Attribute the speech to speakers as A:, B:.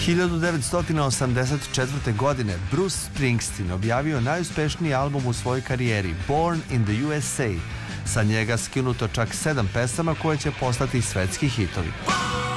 A: 1984. godine Bruce Springsteen objavio najuspešniji album u svojoj karijeri, Born in the USA. Sa njega skinuto čak 7 pesama koje će postati svetski hitovi.